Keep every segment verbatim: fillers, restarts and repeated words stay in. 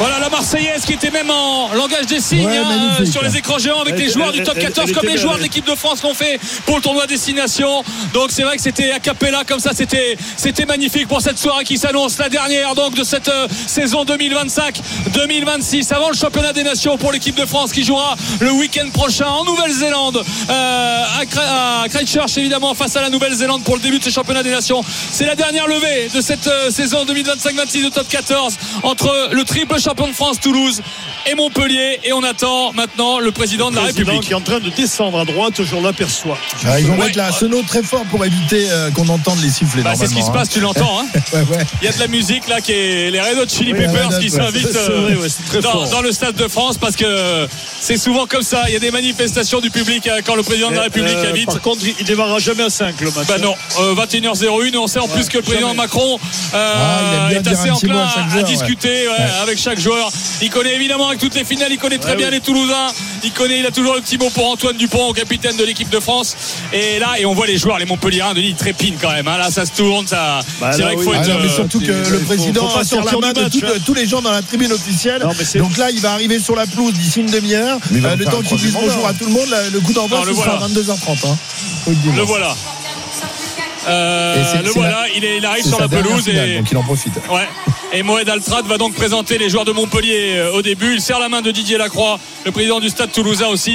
Voilà la Marseillaise qui était même en langage des signes ouais, hein, sur les écrans géants avec elle, les joueurs elle, du top quatorze elle, elle comme les joueurs de l'équipe de France l'ont fait pour le tournoi Destination. Donc c'est vrai que c'était a cappella comme ça, c'était, c'était magnifique pour cette soirée qui s'annonce la dernière donc de cette euh, saison deux mille vingt-cinq deux mille vingt-six avant le championnat des nations pour l'équipe de France qui jouera le week-end prochain en Nouvelle-Zélande euh, à, à Christchurch évidemment face à la Nouvelle-Zélande pour le début de ce championnat des nations. C'est la dernière levée de cette euh, saison deux mille vingt-cinq vingt-six de top quatorze entre le triple champion de France Toulouse et Montpellier et on attend maintenant le président de la président République qui est en train de descendre à droite, je l'aperçois. Ah, ils vont ouais. mettre la sono très fort pour éviter euh, qu'on entende les sifflets. Bah, c'est ce qui se passe, hein. Tu l'entends hein. ouais, ouais. Il y a de la musique là qui est les Red Hot Chili oui, Peppers qui ouais. s'invitent euh, ouais, dans, dans le stade de France parce que c'est souvent comme ça, il y a des manifestations du public quand le président de la République euh, invite. Par contre il démarrera jamais à cinq le match. Bah non, euh, vingt et une heures zéro un et on sait en ouais, plus que le président jamais. Macron euh, ah, est assez enclin à, à discuter ouais. Ouais, ouais. avec chaque joueur. Il connaît évidemment avec toutes les finales, il connaît très ouais, bien oui. les Toulousains. Il connaît, il a toujours le petit mot pour Antoine Dupont, capitaine de l'équipe de France. Et là, et on voit les joueurs, les Montpelliérains, Denis, ils trépignent quand même. Hein. Là, ça se tourne, ça. Bah, c'est vrai oui. qu'il faut ah, être. Non, mais surtout que euh, le président faut, faut sort la main de match, tout, hein. tous les gens dans la tribune officielle. Non, donc là, il va arriver sur la pelouse d'ici une demi-heure. Euh, le temps qu'il dise bonjour à tout le monde, le coup d'envoi, ce sera à vingt-deux heures trente. Hein. Le, le voilà. Euh, c'est, le c'est voilà, la, il, est, il arrive sur la pelouse finale, et donc il en profite. Ouais. Et Moed Altrad va donc présenter les joueurs de Montpellier euh, au début. Il serre la main de Didier Lacroix, le président du Stade Toulousain aussi.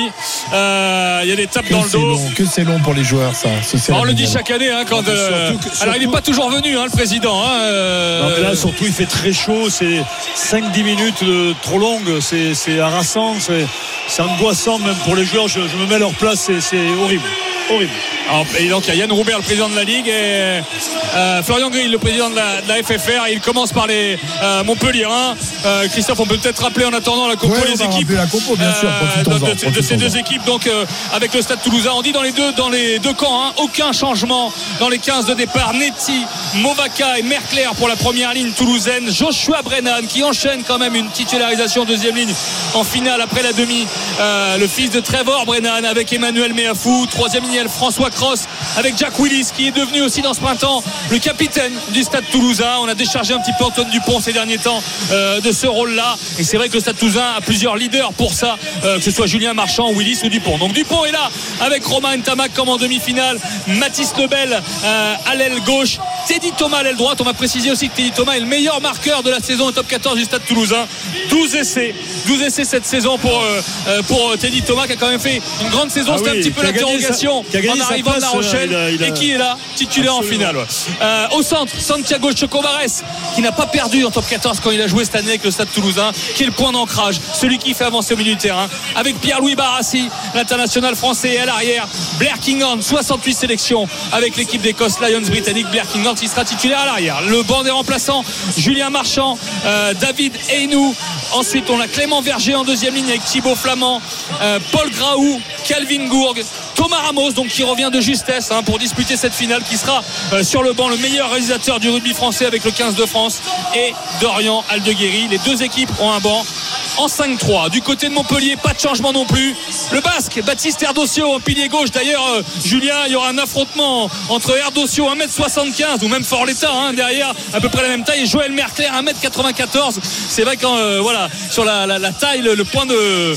Euh, il y a des tapes que dans le dos. Long, que c'est long pour les joueurs, ça. On le dit chaque année. Hein, quand, euh, surtout, surtout, alors il n'est pas toujours venu, hein, le président. Hein, euh, non, mais là, surtout, il fait très chaud. C'est cinq dix minutes de, trop longues. C'est, c'est harassant. C'est, c'est angoissant même pour les joueurs. Je, je me mets à leur place. C'est, c'est horrible. Horrible. Alors, et donc il y a Yann Roubert, le président de la Ligue, et euh, Florian Grill, le président de la, de la F F R. Et il commence par les euh, Montpelliérains. Euh, Christophe, on peut peut-être rappeler en attendant la compo ouais, les équipes la compo, bien sûr, euh, de, de, de ces deux équipes. Donc euh, avec le Stade Toulousain, on dit dans les deux, dans les deux camps, hein, aucun changement dans les quinze de départ. Netti, Movaka et Merclair pour la première ligne toulousaine. Joshua Brennan qui enchaîne quand même une titularisation deuxième ligne en finale après la demi. Euh, le fils de Trevor Brennan avec Emmanuel Meafou. Troisième ligne François Cross avec Jack Willis qui est devenu aussi dans ce printemps le capitaine du Stade Toulousain. On a déchargé un petit peu Antoine Dupont ces derniers temps euh, de ce rôle-là et c'est vrai que le Stade Toulousain a plusieurs leaders pour ça, euh, que ce soit Julien Marchand, Willis ou Dupont. Donc Dupont est là avec Romain Ntamak comme en demi-finale, Mathis Lebel euh, à l'aile gauche, Teddy Thomas à l'aile droite. On va préciser aussi que Teddy Thomas est le meilleur marqueur de la saison au top quatorze du Stade Toulousain. douze essais douze essais cette saison pour, euh, pour Teddy Thomas qui a quand même fait une grande saison. Ah c'était oui, un petit peu l'interrogation en arrivant de La Rochelle. Il a, il a... et qui est là titulaire Absolument. En finale. Euh, au centre, Santiago Chocobares qui n'a pas perdu en top quatorze quand il a joué cette année avec le Stade Toulousain, qui est le point d'ancrage, celui qui fait avancer au milieu du terrain, avec Pierre-Louis Barassi, l'international français, et à l'arrière Blair Kinghorn, soixante-huit sélections avec l'équipe d'Écosse Lions britannique. Blair Kinghorn qui sera titulaire à l'arrière. Le banc des remplaçants, Julien Marchand, euh, David Heinou. Ensuite on a Clément Verger en deuxième ligne avec Thibaut Flamand, euh, Paul Graou, Calvin Gourgue, Thomas Ramos donc qui revient de justesse hein, pour disputer cette finale, qui sera euh, sur le banc le meilleur réalisateur du rugby français avec le quinze de France, et Dorian Aldeguerri. Les deux équipes ont un banc en cinq trois. Du côté de Montpellier, pas de changement non plus. Le Basque, Baptiste Erdocio en pilier gauche. D'ailleurs, euh, Julien, il y aura un affrontement entre Erdocio un mètre soixante-quinze ou même Forletta hein, derrière, à peu près la même taille, et Joël Merclair un mètre quatre-vingt-quatorze. C'est vrai quand euh, voilà, sur la, la, la taille, le, le point de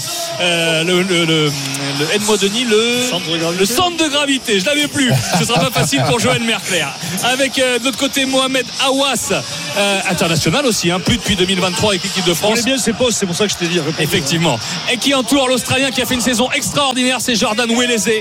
euh, le, le, le, le Edmond Denis, le centre, le centre de gravité. Je l'avais plus. Ce sera pas facile pour Joël Merclair. Avec euh, de l'autre côté Mohamed Awas, euh, international aussi, hein, plus depuis deux mille vingt-trois avec l'équipe de France. On est bien ses postes, c'est pour ça que je t'ai dit. Effectivement. Et qui entoure l'Australien qui a fait une saison extraordinaire, c'est Jordan Welese,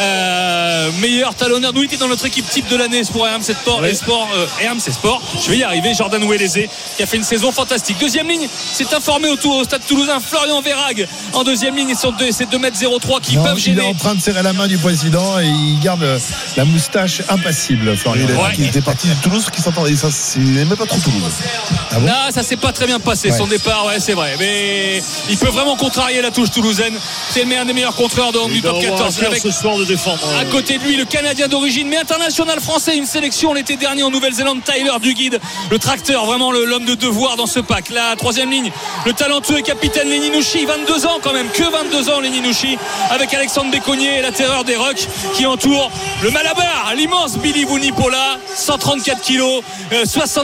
euh, meilleur talonneur. Nous, il était dans notre équipe type de l'année pour R M C Sport, ouais. et Sport, euh, R M C Sport. Je vais y arriver. Jordan Welese qui a fait une saison fantastique. Deuxième ligne, c'est informé autour au Stade Toulousain, Florian Verhaeghe en deuxième ligne, et sur deux, c'est deux mètres zéro trois qui non, peuvent gêner. Il est en train de serrer la main du président et il garde la moustache impassible. Florian ouais. Qui était parti de Toulouse, qui s'entendait. Ça, c'est même pas trop Toulouse. Ah bon non, ça s'est pas très bien passé ouais. son départ, ouais, c'est vrai. Mais il peut vraiment contrarier la touche toulousaine. C'est un des meilleurs contreurs de, du top quatorze. Avec ce soir de défendre. À côté de lui, le Canadien d'origine, mais international français, une sélection l'été dernier en Nouvelle-Zélande, Tyler Duguid, le tracteur, vraiment le, l'homme de devoir dans ce pack. La troisième ligne, le talentueux capitaine Lenny Nouchi, vingt-deux ans quand même, que vingt-deux ans Lenny Nouchi, avec Alexandre Béconnier et la terreur des Rucks qui entoure le Malabar, l'immense Billy Vunipola, cent trente-quatre kilos, euh, soixante-treize sélections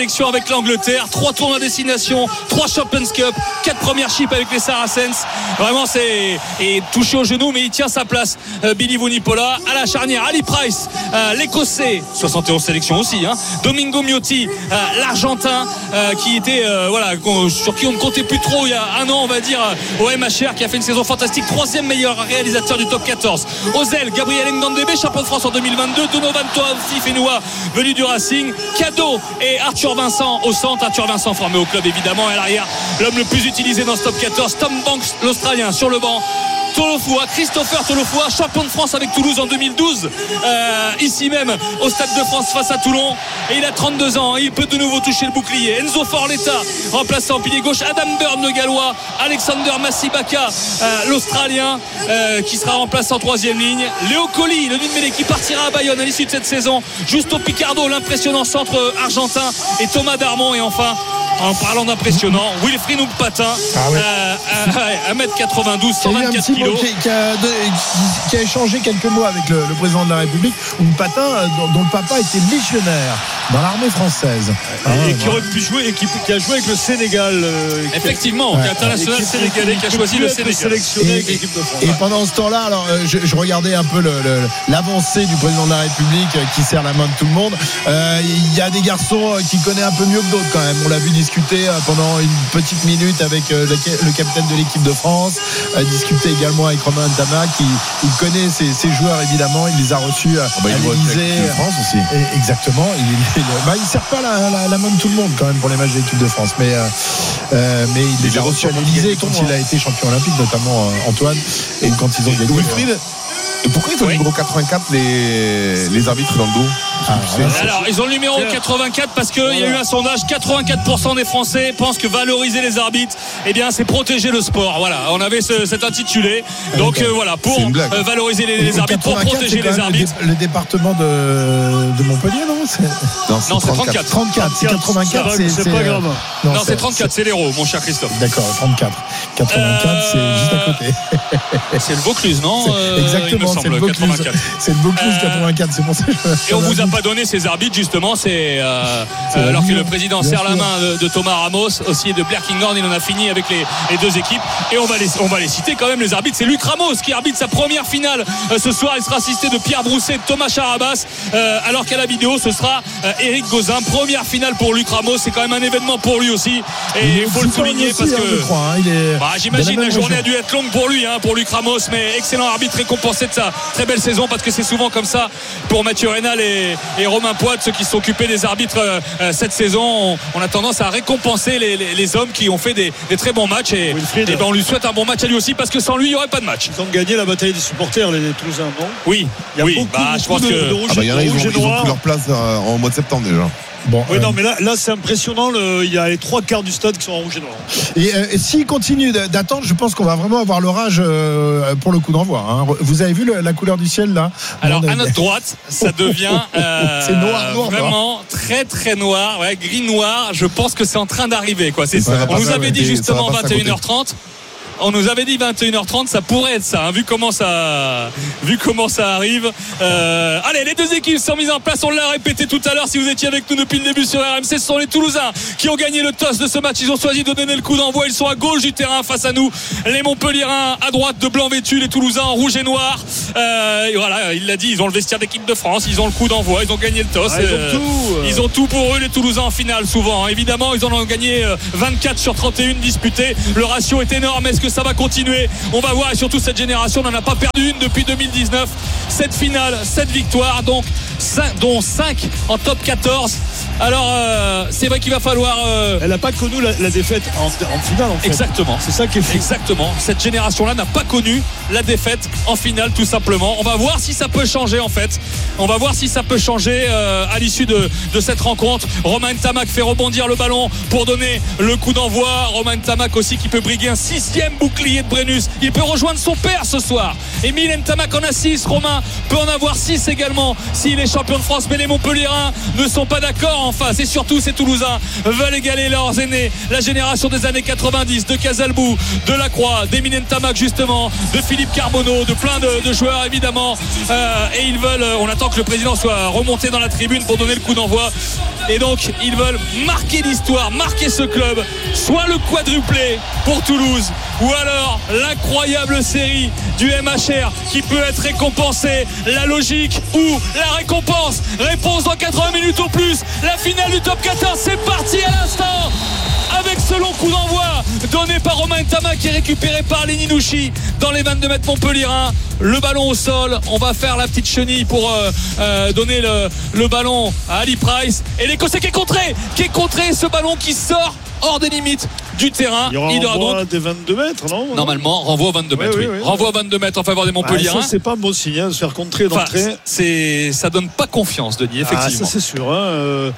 sélections avec l'Angleterre, trois tournois à destination, trois Champions Cup, quatre premières chips avec les Saracens. Vraiment, c'est et touché au genou, mais il tient sa place. Euh, Billy Vunipola à la charnière, Ali Price, euh, l'Écossais, soixante et onze sélections aussi, hein. Domingo Miotti, euh, l'Argentin, euh, qui était euh, voilà, sur qui on ne comptait plus trop il y a un an, on va dire, au M H R, qui a fait une saison fantastique, troisième meilleur réalisateur du top quatorze. Ozel, Gabriel Ngandebe, champion de France en deux mille vingt-deux, Donovan Toafi Fenua, venu du Racing, Cadeau et Arthur Vincent au centre. Arthur Vincent formé au club évidemment, et à l'arrière l'homme le plus utilisé dans ce top quatorze, Tom Banks, l'Australien, sur le banc. Tolofua, Christopher Tolofua, champion de France avec Toulouse en deux mille douze, euh, ici même au Stade de France face à Toulon, et il a trente-deux ans, il peut de nouveau toucher le bouclier. Enzo Forletta, remplaçant pilier gauche, Adam Byrne le Gallois, Alexander Massibaka, euh, l'Australien, euh, qui sera remplaçant en troisième ligne, Léo Colli, le Nîmes qui partira à Bayonne à l'issue de cette saison, Justo Picardo, l'impressionnant centre argentin, et Thomas Darmon, et enfin, en parlant d'impressionnant, Wilfried Ouppatin, ah ouais. euh, un mètre quatre-vingt-douze, cent vingt-quatre kilos. Qui, qui, a de, qui, qui a échangé quelques mots avec le, le président de la République, Ouppatin, dont, dont le papa était légionnaire dans l'armée française. Ah, et qui aurait pu jouer, et qui, qui a joué avec le Sénégal. Euh, Effectivement, ouais, international sénégalais qui a choisi le Sénégal. Et, et, et pendant ce temps-là, alors, je, je regardais un peu le, le, l'avancée du président de la République qui serre la main de tout le monde. Euh, il y a des garçons qui connaissent un peu mieux que d'autres quand même. On l'a vu discuter pendant une petite minute avec le, le capitaine de l'équipe de France, euh, discuter également avec Romain Ntamak, qui il connaît ses, ses joueurs évidemment, il les a reçus à, oh bah, à l'Élysée. De France aussi. Et, exactement. Il, il, bah, il sert pas la, la, la main de tout le monde quand même pour les matchs de l'équipe de France, mais euh, euh, mais il les a reçus à l'Élysée quand il a été champion olympique, notamment euh, Antoine, et quand ils ont gagné. Wilfried, et pourquoi ils ont oui. le numéro quatre-vingt-quatre les, les arbitres dans le dos? Ah, alors ils ont le numéro quatre-vingt-quatre parce qu'il y a eu un sondage, quatre-vingt-quatre pour cent des Français pensent que valoriser les arbitres, eh bien c'est protéger le sport. Voilà, on avait ce, cet intitulé. Donc euh, voilà, pour euh, valoriser les, les arbitres, pour protéger les arbitres. Le, dé, le département de, de Montpellier, non c'est... Non, c'est, non, c'est trente-quatre. trente-quatre, c'est quatre-vingt-quatre, c'est, c'est, c'est pas grave. Non, non c'est, c'est trente-quatre, c'est l'héros, mon cher Christophe. D'accord, trente-quatre. quatre-vingt-quatre, euh... c'est juste à côté. C'est le Vaucluse, non c'est, exactement, c'est le Vaucluse. C'est le Vaucluse quatre-vingt-quatre, c'est pour ça que je... Et on vous a pas donné ces arbitres justement, c'est, euh, c'est euh, alors que le président serre la main de, de Thomas Ramos, aussi de Blair Kinghorn, il en a fini avec les, les deux équipes, et on va, les, on va les citer quand même les arbitres. C'est Luc Ramos qui arbitre sa première finale euh, ce soir. Il sera assisté de Pierre Brousset, de Thomas Charabas, euh, alors qu'à la vidéo ce sera euh, Eric Gauzin. Première finale pour Luc Ramos, c'est quand même un événement pour lui aussi, et il faut le souligner aussi, parce que je crois, hein, il est bah, j'imagine la, la journée a dû être longue pour lui, hein, pour Luc Ramos, mais excellent arbitre, récompensé de sa très belle saison, parce que c'est souvent comme ça pour Mathieu Rénal et, et Romain Poit, ceux qui sont occupés des arbitres euh, cette saison. On, on a tendance à récompenser les, les, les hommes qui ont fait des, des très bons matchs, et, et ben on lui souhaite un bon match à lui aussi, parce que sans lui il n'y aurait pas de match. Ils ont gagné la bataille des supporters, les Toulousains, non? Oui, il y a oui, beaucoup, bah, je pense de, que de rouge, ah bah, y en a, de ils, rouge ont, et ils noir. ont pris leur place euh, en mois de septembre déjà. Bon, oui, euh... non, mais là, là c'est impressionnant. Le, il y a les trois quarts du stade qui sont en rouge et noir. Et, euh, et s'il continue d'attendre, je pense qu'on va vraiment avoir l'orage euh, pour le coup d'envoi. Hein. Vous avez vu le, la couleur du ciel là? Alors à notre droite, ça devient euh, c'est noir, noir, vraiment noir. très très noir, ouais, gris noir. Je pense que c'est en train d'arriver, quoi. C'est, ouais, on nous avait dit justement vingt et une heures côté. trente. On nous avait dit vingt et une heures trente, ça pourrait être ça, hein, vu comment ça, vu comment ça arrive. Euh, allez, les deux équipes sont mises en place. On l'a répété tout à l'heure. Si vous étiez avec nous depuis le début sur R M C, ce sont les Toulousains qui ont gagné le toss de ce match. Ils ont choisi de donner le coup d'envoi. Ils sont à gauche du terrain face à nous. Les Montpelliérains à droite de blanc vêtus. Les Toulousains en rouge et noir. Euh, et voilà, il l'a dit. Ils ont le vestiaire d'équipe de France. Ils ont le coup d'envoi. Ils ont gagné le toss. Ah, ils, ont tout, euh... ils ont tout pour eux, les Toulousains en finale souvent. Hein. Évidemment, ils en ont gagné vingt-quatre sur trente et un disputées. Le ratio est énorme. Est-ce que ça va continuer? On va voir, et surtout cette génération n'en a pas perdu une depuis deux mille dix-neuf. Cette finale, cette victoire, donc cinq, dont cinq en top quatorze. Alors euh, c'est vrai qu'il va falloir euh... elle n'a pas connu la, la défaite en, en finale en fait. Exactement, c'est ça qui est fou. Exactement, cette génération là n'a pas connu la défaite en finale, tout simplement. On va voir si ça peut changer en fait. On va voir si ça peut changer euh, à l'issue de, de cette rencontre. Romain Ntamak fait rebondir le ballon pour donner le coup d'envoi. Romain Ntamak aussi qui peut briguer un sixième bouclier de Brennus. Il peut rejoindre son père ce soir. Émile Ntamak en a six. Romain peut en avoir six également s'il est champion de France. Mais les Montpelliérains ne sont pas d'accord en face. Et surtout ces Toulousains veulent égaler leurs aînés, la génération des années quatre-vingt-dix, de Casalbou, de Lacroix, d'Émile Ntamak justement, de Philippe Carbonneau, de plein de, de joueurs évidemment. Euh, et ils veulent, on attend que le président soit remonté dans la tribune pour donner le coup d'envoi. Et donc ils veulent marquer l'histoire, marquer ce club, soit le quadruplé pour Toulouse, ou alors l'incroyable série du M H R qui peut être récompensée. La logique ou la récompense. Réponse dans quatre-vingts minutes au plus. La finale du top quatorze, c'est parti à l'instant avec ce long coup d'envoi donné par Romain Ntamak qui est récupéré par Lenny Nouchi dans les vingt-deux mètres montpelliérains. Le ballon au sol, on va faire la petite chenille pour euh, euh, donner le, le ballon à Ali Price. Et l'Écossais qui est contré, qui est contré, ce ballon qui sort hors des limites du terrain. Il y aura Il aura donc donc des vingt-deux mètres, non? Normalement, renvoi au vingt-deux mètres. Oui, oui, oui, renvoi au vingt-deux mètres en faveur des Montpelliérains. Ah, ça, c'est pas un bon signe, hein, de se faire contrer d'entrée. Enfin, c'est, ça donne pas confiance, Denis, effectivement. Ah, ça, c'est sûr. Hein, euh,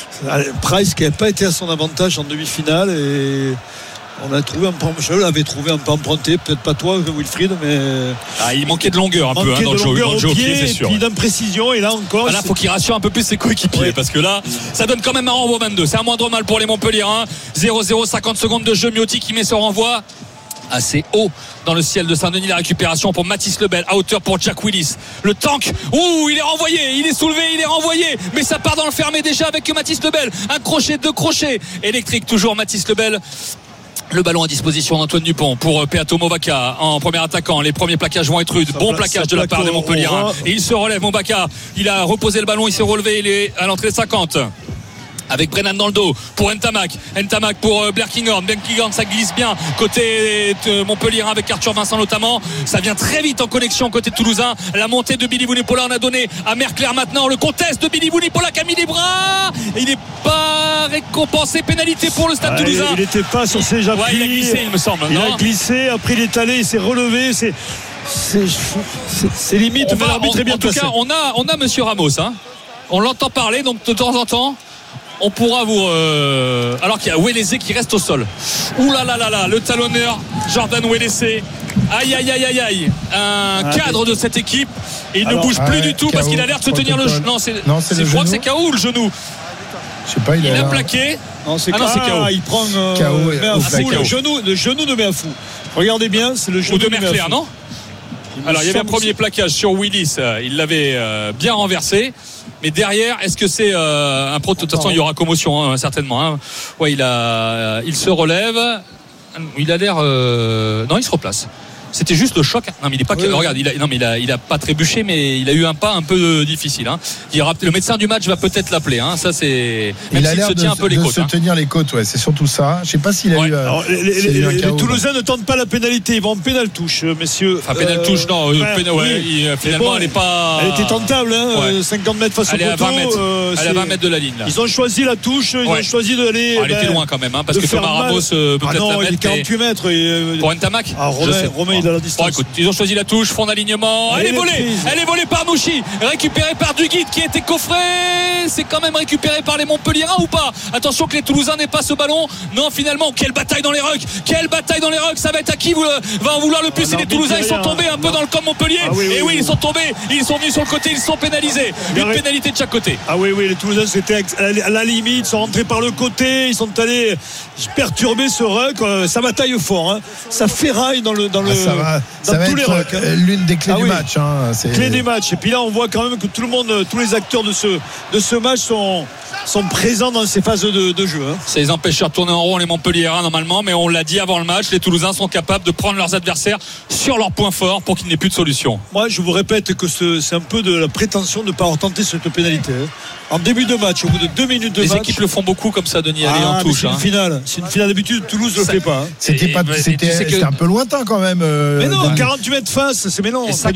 Price qui n'avait pas été à son avantage en demi-finale et. On a trouvé un peu, je l'avais trouvé un peu emprunté, peut-être pas toi, Wilfried, mais. Ah, il manquait de longueur un peu hein, dans le jeu, au jeu pied, pied, c'est sûr. Et puis d'imprécision, et là encore. Ah, là, il faut qu'il rassure un peu plus ses coéquipiers, ouais. Parce que là, ça donne quand même un renvoi vingt-deux. C'est un moindre mal pour les Montpelliérains. zéro zéro, cinquante secondes de jeu. Miotti qui met ce renvoi assez haut dans le ciel de Saint-Denis. La récupération pour Mathis Lebel, à hauteur pour Jack Willis. Le tank, ouh, il est renvoyé, il est soulevé, il est renvoyé, mais ça part dans le fermé déjà avec Mathis Lebel. Un crochet, deux crochets. Électrique toujours Mathis Lebel. Le ballon à disposition d'Antoine Dupont pour Peato Movaca en premier attaquant. Les premiers plaquages vont être rudes. Bon plaquage de la part des Montpelliérains. Et il se relève, Movaca. Il a reposé le ballon, il s'est relevé, il est à l'entrée de cinquante. Avec Brennan dans le dos pour Ntamak. Ntamak pour euh, Blair Kinghorn. Blair Kinghorn, ça glisse bien côté de Montpellier avec Arthur Vincent notamment. Ça vient très vite en connexion côté toulousain. La montée de Billy Vunipola, on a donné à Merclair maintenant. Le contest de Billy Vunipola qui a mis les bras. Et il n'est pas récompensé. Pénalité pour le Stade ah, toulousain. Il n'était pas sur ses appuis. Ouais, il a glissé, il me semble. Il non a glissé, après il est allé, il s'est relevé. C'est, c'est, c'est, c'est limite, on mais va, l'arbitre on, est bien en tout placé. cas, on a, on a Monsieur Ramos. Hein. On l'entend parler, donc de temps en temps. On pourra vous euh... alors qu'il y a Wélésé qui reste au sol. Ouh là là là là, le talonneur Jordan Wélésé. Aïe aïe aïe aïe aïe. Un ah, cadre mais... de cette équipe. Et il alors, ne bouge plus ah, du tout K O, parce qu'il a l'air de se tenir le genou. Non, c'est, non, c'est c'est je crois que c'est K O ou le genou. Je sais pas, il, il a, a plaqué. Non, c'est, ah, non, c'est K O. Ah, il prend euh, K O, met à fou, le genou, le genou de met à fou. Regardez bien, c'est le genou de Merclair, non? Alors il y avait un premier plaquage sur Willis, il l'avait euh, bien renversé. Mais derrière, est-ce que c'est euh, un pro? De toute façon, il y aura commotion hein, certainement. Hein. Ouais, il a, il se relève. Il a l'air. Euh... Non, il se replace. C'était juste le choc. Non, mais il est pas. Oui, regarde, il a, non, mais il a, il a pas trébuché, mais il a eu un pas un peu difficile. Hein. Il aura, le médecin du match va peut-être l'appeler. Hein. Ça, c'est. Même il a s'il l'air se tient de, un peu les de côtes. se hein. tenir les côtes, ouais. C'est surtout ça. Je sais pas s'il a ouais. eu. Euh, Alors, les les, les, les, les Toulousains ne tentent pas la pénalité. Ils vont en pénal touche, messieurs. Enfin, pénal touche, euh, non. Ouais, pénal, ouais, oui. il, finalement, bon, elle est pas. Elle était tentable, hein. Ouais. cinquante mètres face au poteau. Euh, elle est à vingt mètres de la ligne. Là. Ils ont choisi la touche. Ils ouais. ont choisi d'aller. Elle était loin quand même, hein, parce que Thomas Ramos peut peut-être la mettre. Il est quarante-huit mètres. Pour Ntamak. Romain, il a la distance. Ils ont choisi la touche. Fond d'alignement. Elle est volée. Elle est volée par Nouchi. Récupérée par Duguid qui a été coffré. C'est quand même récupéré par les Montpelliérains ou pas? Attention que les Toulousains n'aient pas ce ballon. Non, finalement, quelle bataille dans les rucks. Quelle bataille dans les rucks. Ça va être à qui va en vouloir le plus? Et les Toulousains, ils sont tombés un peu dans le camp Montpellier. Ah, oui, oui, et oui, oui, ils sont tombés. Ils sont venus sur le côté. Ils sont pénalisés. Une pénalité de chaque côté. Ah oui, oui, les Toulousains, c'était à la limite. Ils sont rentrés par le côté. Ils sont allés perturber ce ruck. Ça bataille fort. Hein. Ça ferraille dans le dans le ah, ça va, dans ça tous va les rucks. Hein. L'une des clés ah, du oui. match. Hein, c'est... Clé des matchs. Et puis là, on voit quand même que tout le monde, tous les acteurs de ce, de ce match sont, sont présents dans ces phases de, de jeu. Hein. Ça les empêche de tourner en rond, les Montpelliérains, normalement. Mais on l'a dit avant le match, les Toulousains sont capables de prendre leurs adversaires sur leurs points forts pour qu'il n'y ait plus de solution. Moi, je vous répète que ce, c'est un peu de la prétention de ne pas avoir tenté cette pénalité. Hein. En début de match, au bout de deux minutes de les match. Les équipes le font beaucoup comme ça, Denis. Aller ah, en touche. C'est hein. une finale. C'est une finale. D'habitude, Toulouse ne le fait pas. Hein. C'était, pas, c'était, c'était que... un peu lointain quand même. Euh, mais non, quarante-huit mètres face. C'est mais non.